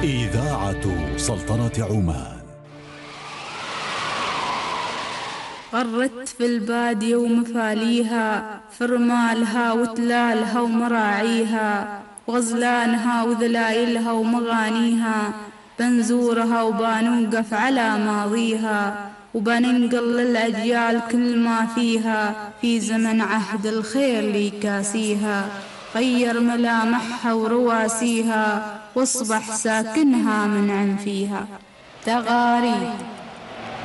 إذاعة سلطنة عمان. غرت في البادية ومفاليها، في رمالها وتلالها ومراعيها، وغزلانها وذلايلها ومغانيها، بنزورها وبنوقف على ماضيها، وبننقل للأجيال كل ما فيها، في زمن عهد الخير لي كاسيها، غير ملامحها ورواسيها، واصبح ساكنها من عنفيها. تغاريد